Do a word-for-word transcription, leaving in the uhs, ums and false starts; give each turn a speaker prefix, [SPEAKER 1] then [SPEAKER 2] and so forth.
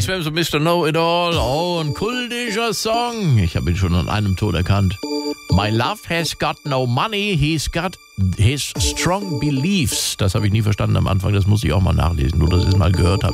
[SPEAKER 1] Space und Mister Know-It-All. Oh, ein kultischer Song. Ich habe ihn schon an einem Ton erkannt. My love has got no money, he's got his strong beliefs. Das habe ich nie verstanden am Anfang, das muss ich auch mal nachlesen, nur dass ich es mal gehört habe.